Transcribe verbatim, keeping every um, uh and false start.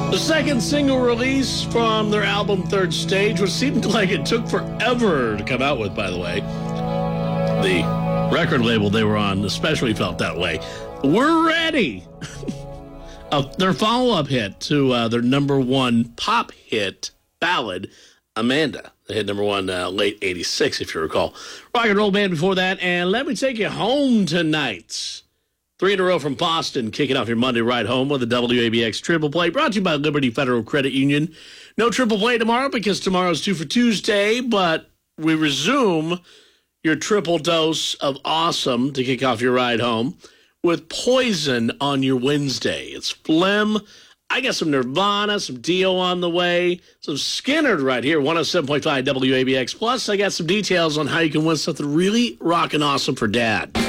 The second single release from their album Third Stage, which seemed like it took forever to come out with, by the way. The record label they were on especially felt that way. We're ready. uh, their follow-up hit to uh, their number one pop hit ballad, Amanda. They hit number one uh, late eighty-six, if you recall. Rock and roll band before that, and Let Me Take You Home Tonight. Three in a row from Boston, kicking off your Monday ride home with the W A B X Triple Play, brought to you by Liberty Federal Credit Union. No Triple Play tomorrow because tomorrow's two for Tuesday, but we resume your triple dose of awesome to kick off your ride home with Poison on your Wednesday. It's phlegm. I got some Nirvana, some Dio on the way, some Skinner right here, one oh seven point five W A B X. Plus, I got some details on how you can win something really rockin' awesome for Dad.